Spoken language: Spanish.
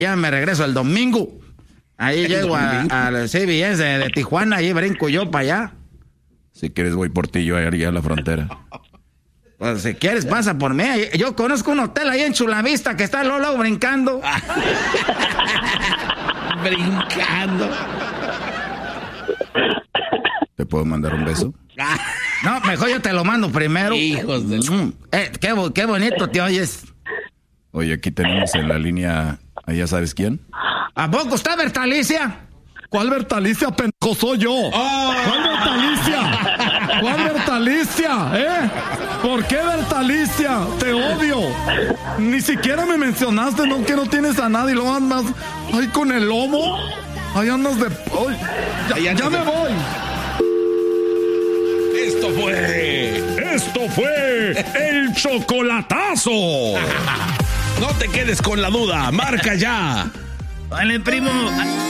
Ya me regreso el domingo. Ahí llego al CBS de Tijuana, ahí brinco yo para allá. Si quieres voy por ti, yo haría a la frontera. Pues si quieres pasa por mí. Yo conozco un hotel ahí en Chulavista que está luego brincando. Brincando. ¿Te puedo mandar un beso? No, mejor yo te lo mando primero. Hijos del... Qué bonito te oyes. Oye, aquí tenemos en la línea, ¿ya sabes quién? ¿A poco está Bertalicia? ¿Cuál Bertalicia, pendejo? Soy yo. Oh. ¿Cuál Bertalicia? ¿Cuál Bertalicia? ¿Por qué Bertalicia? Te odio. Ni siquiera me mencionaste, ¿no? Que no tienes a nadie. Lo andas ahí con el lomo. Ahí andas de... Ay, ya me voy. Esto fue el chocolatazo. No te quedes con la duda, marca ya. Vale, primo.